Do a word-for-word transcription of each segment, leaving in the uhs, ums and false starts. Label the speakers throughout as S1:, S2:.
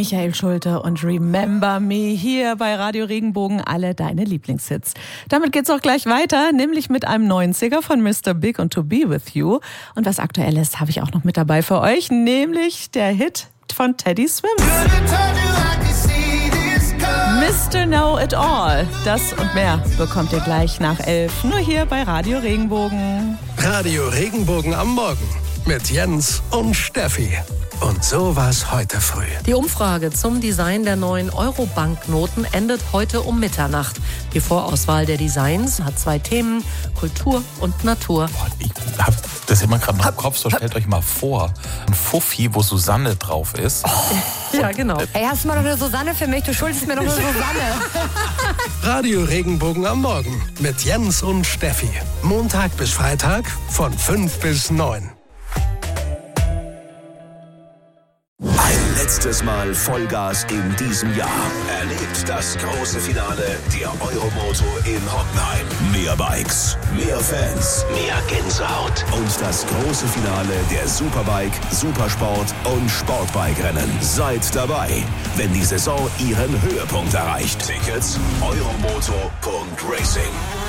S1: Michael Schulte und Remember Me hier bei Radio Regenbogen, alle deine Lieblingshits. Damit geht's auch gleich weiter, nämlich mit einem neunziger von Mister Big und To Be With You. Und was Aktuelles habe ich auch noch mit dabei für euch, nämlich der Hit von Teddy Swims. Mister Know It All. Das und mehr bekommt ihr gleich nach elf, nur hier bei Radio Regenbogen.
S2: Radio Regenbogen am Morgen mit Jens und Steffi. Und so war's heute früh.
S3: Die Umfrage zum Design der neuen Euro-Banknoten endet heute um Mitternacht. Die Vorauswahl der Designs hat zwei Themen, Kultur und Natur.
S4: Boah, ich hab das immer gerade noch im Kopf, so stellt euch mal vor, ein Fuffi, wo Susanne drauf ist.
S3: Oh. Ja, genau.
S5: Ey, hast du mal noch eine Susanne für mich? Du schuldest mir noch eine Susanne.
S2: Radio Regenbogen am Morgen mit Jens und Steffi. Montag bis Freitag von fünf bis neun.
S6: Ein letztes Mal Vollgas in diesem Jahr. Erlebt das große Finale der Euromoto in Hockenheim. Mehr Bikes, mehr Fans, mehr Gänsehaut. Und das große Finale der Superbike, Supersport und Sportbike-Rennen. Seid dabei, wenn die Saison ihren Höhepunkt erreicht. Tickets euromoto punkt racing.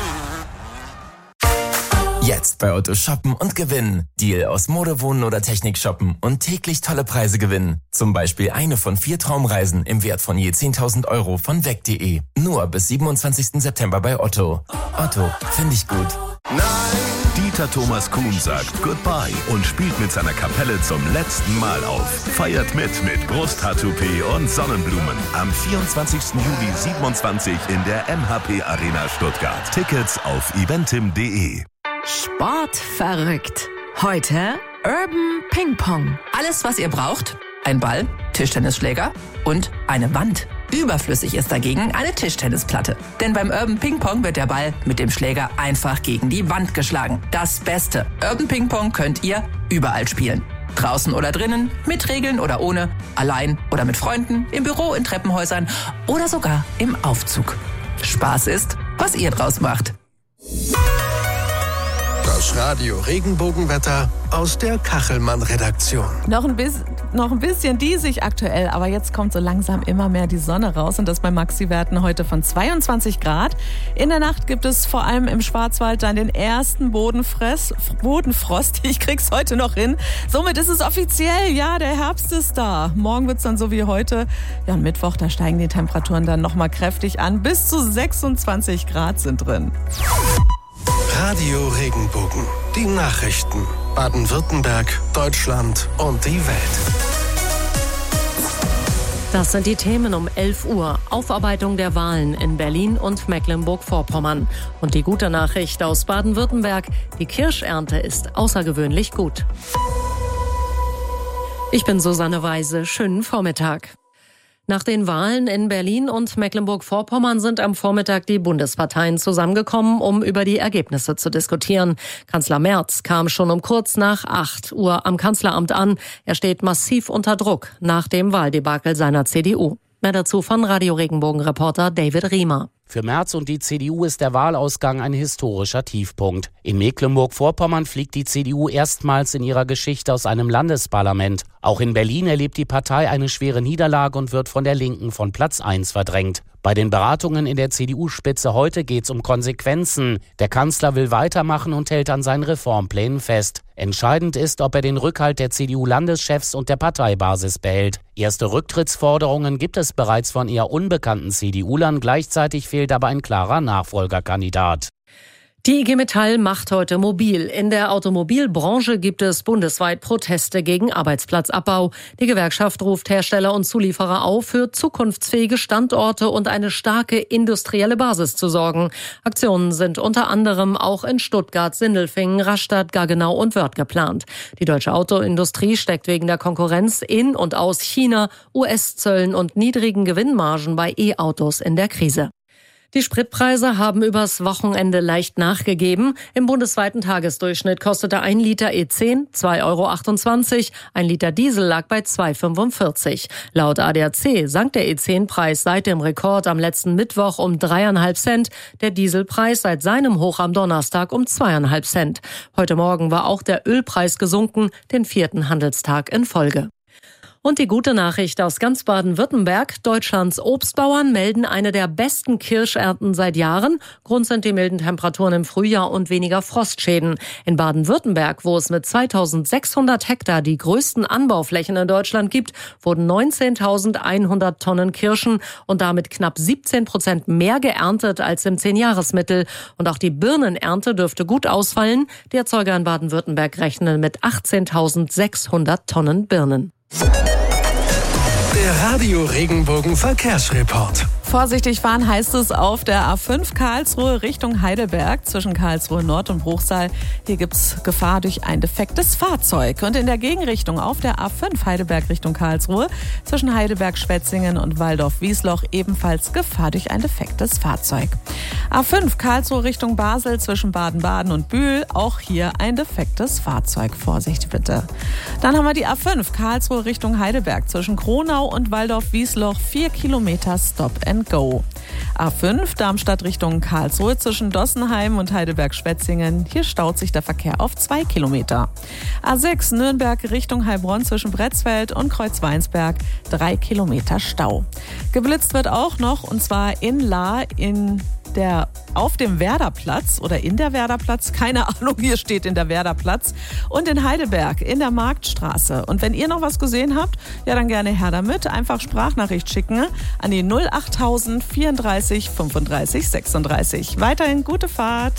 S7: Jetzt bei Otto shoppen und gewinnen. Deal aus Mode, Wohnen oder Technik shoppen und täglich tolle Preise gewinnen. Zum Beispiel eine von vier Traumreisen im Wert von je zehntausend Euro von weg punkt de. Nur bis siebenundzwanzigsten September bei Otto. Otto, finde ich gut.
S6: Nein! Dieter Thomas Kuhn sagt Goodbye und spielt mit seiner Kapelle zum letzten Mal auf. Feiert mit mit Brusthaar-Toupet und Sonnenblumen. Am vierundzwanzigsten Juli siebenundzwanzig in der M H P Arena Stuttgart. Tickets auf eventim punkt de.
S8: Sport verrückt. Heute Urban Ping Pong. Alles, was ihr braucht: ein Ball, Tischtennisschläger und eine Wand. Überflüssig ist dagegen eine Tischtennisplatte. Denn beim Urban Ping Pong wird der Ball mit dem Schläger einfach gegen die Wand geschlagen. Das Beste: Urban Ping Pong könnt ihr überall spielen. Draußen oder drinnen, mit Regeln oder ohne, allein oder mit Freunden, im Büro, in Treppenhäusern oder sogar im Aufzug. Spaß ist, was ihr draus macht.
S2: Das Radio Regenbogenwetter aus der Kachelmann-Redaktion.
S1: Noch ein, bis, noch ein bisschen diesig aktuell, aber jetzt kommt so langsam immer mehr die Sonne raus und das bei Maxi-Werten heute von zweiundzwanzig Grad. In der Nacht gibt es vor allem im Schwarzwald dann den ersten Bodenfress, Bodenfrost. Ich krieg's heute noch hin. Somit ist es offiziell, ja, der Herbst ist da. Morgen wird's dann so wie heute. Ja, und Mittwoch, da steigen die Temperaturen dann nochmal kräftig an. Bis zu sechsundzwanzig Grad sind drin.
S2: Radio Regenbogen. Die Nachrichten. Baden-Württemberg, Deutschland und die Welt.
S3: Das sind die Themen um elf Uhr. Aufarbeitung der Wahlen in Berlin und Mecklenburg-Vorpommern. Und die gute Nachricht aus Baden-Württemberg: Die Kirschernte ist außergewöhnlich gut. Ich bin Susanne Weise. Schönen Vormittag. Nach den Wahlen in Berlin und Mecklenburg-Vorpommern sind am Vormittag die Bundesparteien zusammengekommen, um über die Ergebnisse zu diskutieren. Kanzler Merz kam schon um kurz nach acht Uhr am Kanzleramt an. Er steht massiv unter Druck nach dem Wahldebakel seiner C D U. Mehr dazu von Radio Regenbogen-Reporter David Riemer.
S9: Für Merz und die C D U ist der Wahlausgang ein historischer Tiefpunkt. In Mecklenburg-Vorpommern fliegt die C D U erstmals in ihrer Geschichte aus einem Landesparlament. Auch in Berlin erlebt die Partei eine schwere Niederlage und wird von der Linken von Platz eins verdrängt. Bei den Beratungen in der C D U-Spitze heute geht es um Konsequenzen. Der Kanzler will weitermachen und hält an seinen Reformplänen fest. Entscheidend ist, ob er den Rückhalt der C D U-Landeschefs und der Parteibasis behält. Erste Rücktrittsforderungen gibt es bereits von eher unbekannten C D U-Lern. Gleichzeitig fehlt aber ein klarer Nachfolgerkandidat.
S3: Die I G Metall macht heute mobil. In der Automobilbranche gibt es bundesweit Proteste gegen Arbeitsplatzabbau. Die Gewerkschaft ruft Hersteller und Zulieferer auf, für zukunftsfähige Standorte und eine starke industrielle Basis zu sorgen. Aktionen sind unter anderem auch in Stuttgart, Sindelfingen, Rastatt, Gaggenau und Wörth geplant. Die deutsche Autoindustrie steckt wegen der Konkurrenz in und aus China, U S-Zöllen und niedrigen Gewinnmargen bei E-Autos in der Krise. Die Spritpreise haben übers Wochenende leicht nachgegeben. Im bundesweiten Tagesdurchschnitt kostete ein Liter E zehn zwei Euro achtundzwanzig, ein Liter Diesel lag bei zwei Euro fünfundvierzig. Laut A D A C sank der E zehn-Preis seit dem Rekord am letzten Mittwoch um dreieinhalb Cent, der Dieselpreis seit seinem Hoch am Donnerstag um zweieinhalb Cent. Heute Morgen war auch der Ölpreis gesunken, den vierten Handelstag in Folge. Und die gute Nachricht aus ganz Baden-Württemberg. Deutschlands Obstbauern melden eine der besten Kirschernten seit Jahren. Grund sind die milden Temperaturen im Frühjahr und weniger Frostschäden. In Baden-Württemberg, wo es mit zweitausendsechshundert Hektar die größten Anbauflächen in Deutschland gibt, wurden neunzehntausendeinhundert Tonnen Kirschen und damit knapp siebzehn Prozent mehr geerntet als im Zehn-Jahres-Mittel. Und auch die Birnenernte dürfte gut ausfallen. Die Erzeuger in Baden-Württemberg rechnen mit achtzehntausendsechshundert Tonnen Birnen.
S2: Der Radio Regenbogen Verkehrsreport.
S1: Vorsichtig fahren heißt es auf der A fünf Karlsruhe Richtung Heidelberg zwischen Karlsruhe Nord und Bruchsal. Hier gibt's Gefahr durch ein defektes Fahrzeug. Und in der Gegenrichtung auf der A fünf Heidelberg Richtung Karlsruhe zwischen Heidelberg-Schwetzingen und Waldorf-Wiesloch ebenfalls Gefahr durch ein defektes Fahrzeug. A fünf Karlsruhe Richtung Basel zwischen Baden-Baden und Bühl. Auch hier ein defektes Fahrzeug. Vorsicht bitte. Dann haben wir die A fünf Karlsruhe Richtung Heidelberg zwischen Kronau und Waldorf-Wiesloch. Vier Kilometer Stop and Go. A fünf Darmstadt Richtung Karlsruhe zwischen Dossenheim und Heidelberg-Schwetzingen. Hier staut sich der Verkehr auf zwei Kilometer. A sechs Nürnberg Richtung Heilbronn zwischen Bretzfeld und Kreuzweinsberg. Drei Kilometer Stau. Geblitzt wird auch noch, und zwar in Lahr in der auf dem Werderplatz oder in der Werderplatz, keine Ahnung, hier steht in der Werderplatz, und in Heidelberg in der Marktstraße. Und wenn ihr noch was gesehen habt, ja dann gerne her damit. Einfach Sprachnachricht schicken an die null achttausend vierunddreißig fünfunddreißig sechsunddreißig. Weiterhin gute Fahrt.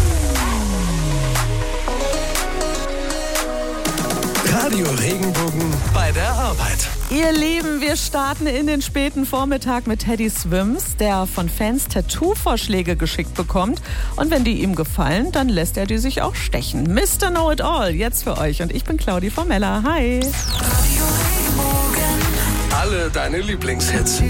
S2: Radio Regenbogen bei der Arbeit.
S1: Ihr Lieben, wir starten in den späten Vormittag mit Teddy Swims, der von Fans Tattoo-Vorschläge geschickt bekommt. Und wenn die ihm gefallen, dann lässt er die sich auch stechen. Mister Know-it-all, jetzt für euch. Und ich bin Claudi Formella. Hi.
S2: Alle deine Lieblingshits.